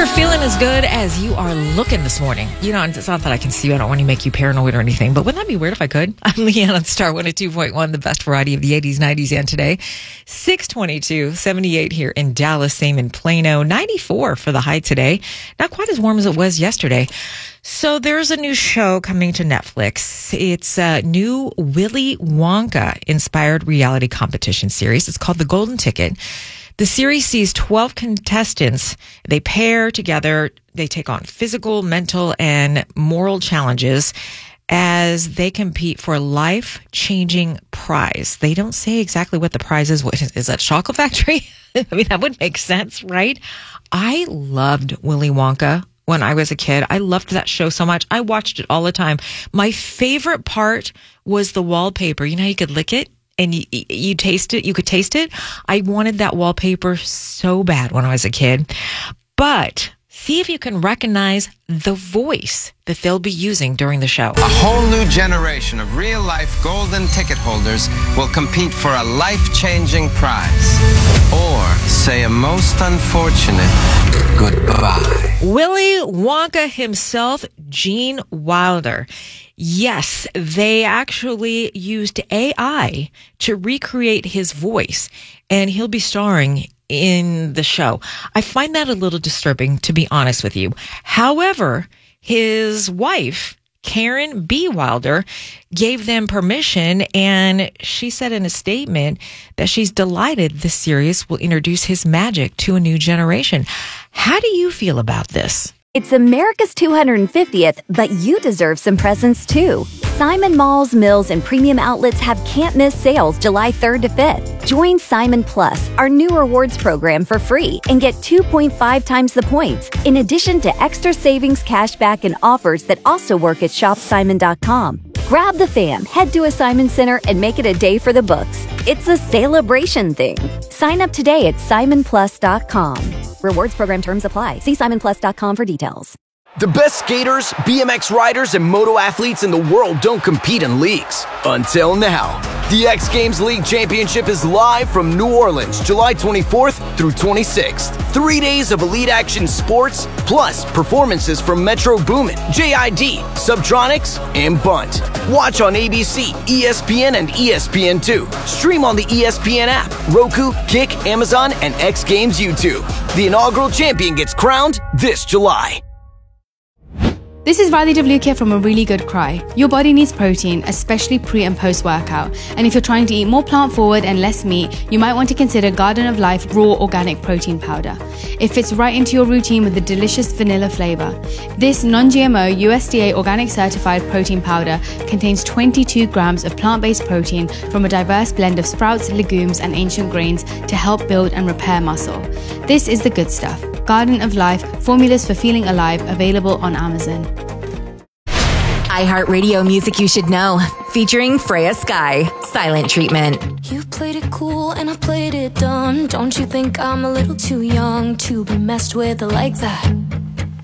feeling as good as you are looking this morning. You know, it's not that I can see you. I don't want to make you paranoid or anything, but wouldn't that be weird if I could? I'm Leanne on Star 102.1, the best variety of the 80s, 90s, and today. 622, 78 here in Dallas, same in Plano, 94 for the high today. Not quite as warm as it was yesterday. So there's a new show coming to Netflix. It's a new Willy Wonka-inspired reality competition series. It's called The Golden Ticket. The series sees 12 contestants. They pair together. They take on physical, mental, and moral challenges as they compete for a life-changing prize. They don't say exactly what the prize is. What is that, Chocolate Factory? I mean, that would make sense, right? I loved Willy Wonka when I was a kid. I loved that show so much. I watched it all the time. My favorite part was the wallpaper. You know how you could lick it? And you taste it, you could taste it. I wanted that wallpaper so bad when I was a kid. But see if you can recognize the voice that they'll be using during the show. A whole new generation of real-life golden ticket holders will compete for a life-changing prize. Or say a most unfortunate goodbye. Willy Wonka himself, Gene Wilder. Yes, they actually used AI to recreate his voice, and he'll be starring in the show. I find that a little disturbing, to be honest with you. However, his wife, Karen B. Wilder, gave them permission, and she said in a statement that she's delighted the series will introduce his magic to a new generation. How do you feel about this? It's America's 250th, but you deserve some presents too. Simon Malls, Mills, and premium outlets have can't-miss sales July 3rd to 5th. Join Simon Plus, our new rewards program, for free and get 2.5 times the points, in addition to extra savings, cashback, and offers that also work at shopsimon.com. Grab the fam, head to a Simon Center, and make it a day for the books. It's a celebration thing. Sign up today at simonplus.com. Rewards program terms apply. See simonplus.com for details. The best skaters, BMX riders, and moto athletes in the world don't compete in leagues. Until now. The X Games League Championship is live from New Orleans, July 24th through 26th. 3 days of elite action sports, plus performances from Metro Boomin, JID, Subtronics, and Bunt. Watch on ABC, ESPN, and ESPN2. Stream on the ESPN app, Roku, Kick, Amazon, and X Games YouTube. The inaugural champion gets crowned this July. This is Riley DeVlukia from A Really Good Cry. Your body needs protein, especially pre- and post-workout. And if you're trying to eat more plant-forward and less meat, you might want to consider Garden of Life Raw Organic Protein Powder. It fits right into your routine with a delicious vanilla flavor. This non-GMO, USDA organic certified protein powder contains 22 grams of plant-based protein from a diverse blend of sprouts, legumes, and ancient grains to help build and repair muscle. This is the good stuff. Garden of Life, formulas for feeling alive, available on Amazon. iHeartRadio music you should know, featuring Freya Sky, Silent Treatment. You played it cool and I played it dumb. Don't you think I'm a little too young to be messed with like that?